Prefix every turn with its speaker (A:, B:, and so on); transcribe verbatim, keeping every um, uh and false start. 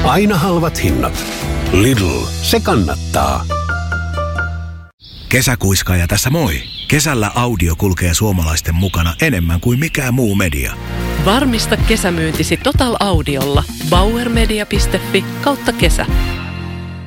A: Aina halvat hinnat. Lidl, se kannattaa.
B: Kesäkuiskaaja tässä moi. Kesällä audio kulkee suomalaisten mukana enemmän kuin mikään muu media.
C: Varmista kesämyyntisi Total Audiolla. bauer media piste fi kautta kesä.